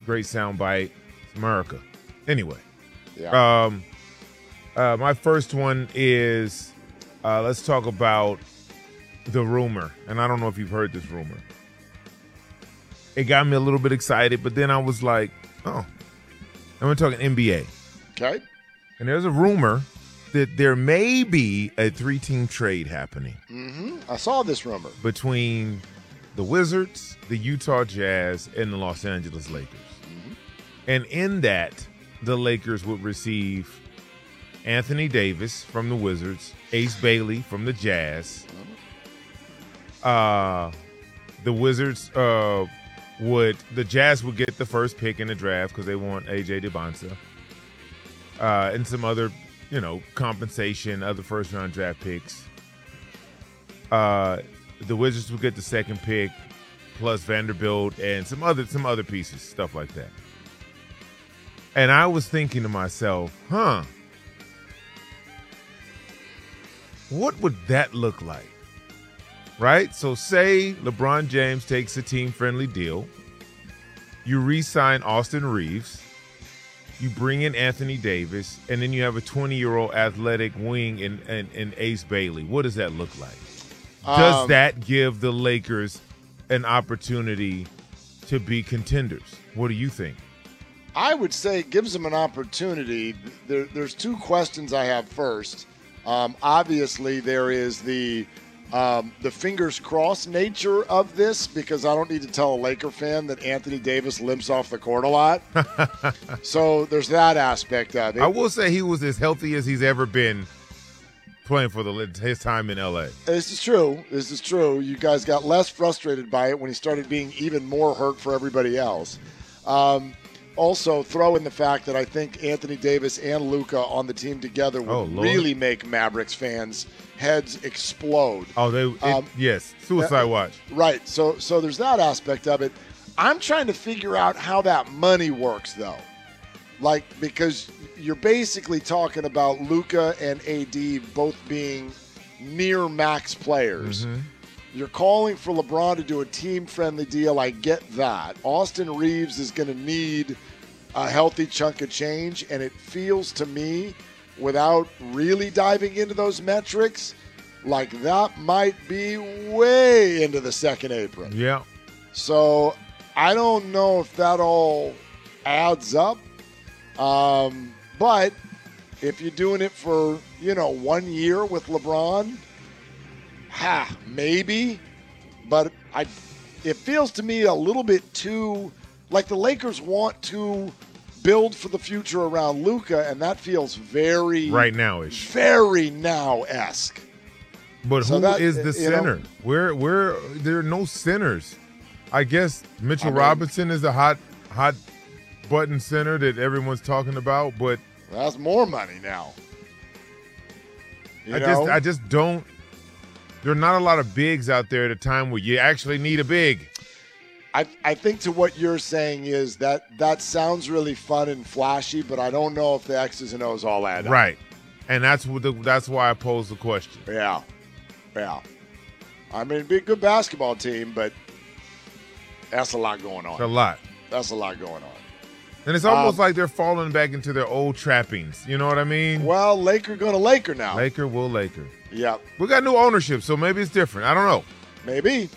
Great soundbite. It's America. Anyway. Yeah. My first one is let's talk about the rumor. And I don't know if you've heard this rumor. It got me a little bit excited, but then I was like, oh. And we're talking NBA. Okay. And there's a rumor that there may be a 3-team trade happening. Mm-hmm. I saw this rumor. Between the Wizards, the Utah Jazz, and the Los Angeles Lakers. Mm-hmm. And in that, the Lakers would receive Anthony Davis from the Wizards, Ace Bailey from the Jazz. The Wizards the Jazz would get the first pick in the draft because they want AJ DeBonsa. And some other, compensation, other first-round draft picks. The Wizards would get the second pick, plus Vanderbilt and some other pieces, stuff like that. And I was thinking to myself, what would that look like? Right? So say LeBron James takes a team-friendly deal. You re-sign Austin Reeves. You bring in Anthony Davis, and then you have a 20-year-old athletic wing in Ace Bailey. What does that look like? Does that give the Lakers an opportunity to be contenders? What do you think? I would say it gives them an opportunity. There's two questions I have first. Obviously, there is the fingers crossed nature of this, because I don't need to tell a Laker fan that Anthony Davis limps off the court a lot. So there's that aspect of it. I will say he was as healthy as he's ever been playing for his time in L.A. This is true. You guys got less frustrated by it when he started being even more hurt for everybody else. Also, throw in the fact that I think Anthony Davis and Luka on the team together would really make Mavericks fans' heads explode. Yes, suicide watch. Right. So there's that aspect of it. I'm trying to figure out how that money works, though. Because you're basically talking about Luka and AD both being near max players. Mm-hmm. You're calling for LeBron to do a team-friendly deal. I get that. Austin Reeves is going to need a healthy chunk of change, and it feels to me, without really diving into those metrics, like that might be way into the second apron. Yeah. So I don't know if that all adds up. But if you're doing it for, 1 year with LeBron, maybe. But it feels to me a little bit too like the Lakers want to build for the future around Luka, and that feels very right now-ish, very now-esque. But who is the center? Where there are no centers. I guess Mitchell Robinson is a hot button center that everyone's talking about, but that's more money now. I just don't. There are not a lot of bigs out there at a time where you actually need a big. I think to what you're saying is that sounds really fun and flashy, but I don't know if the X's and O's all add up. Right, and that's why I posed the question. Yeah. I mean, it'd be a good basketball team, but that's a lot going on. It's a lot. That's a lot going on. And it's almost like they're falling back into their old trappings. You know what I mean? Well, Laker going to Laker now. Laker will Laker. Yep. We got new ownership, so maybe it's different. I don't know. Maybe.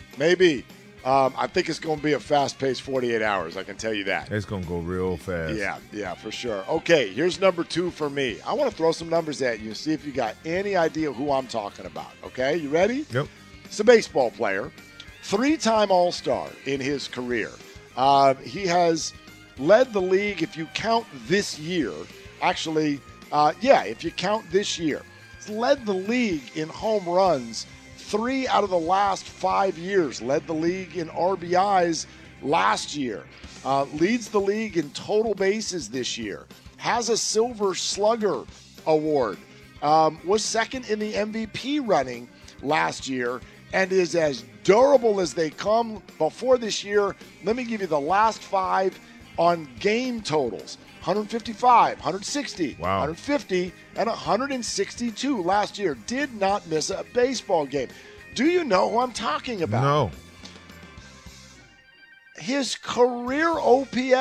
I think it's going to be a fast-paced 48 hours. I can tell you that. It's going to go real fast. Yeah, for sure. Okay, here's number 2 for me. I want to throw some numbers at you and see if you got any idea who I'm talking about. Okay, you ready? Yep. It's a baseball player, 3-time All-Star in his career. He has led the league, if you count this year. Actually, if you count this year. He's led the league in home runs 3 out of the last 5 years. Led the league in RBIs last year. Leads the league in total bases this year. Has a Silver Slugger award. Was second in the MVP running last year and is as durable as they come. Before this year, let me give you the last 5 on game totals. 155, 160, 150, and 162 last year. Did not miss a baseball game. Do you know who I'm talking about? No. His career OPS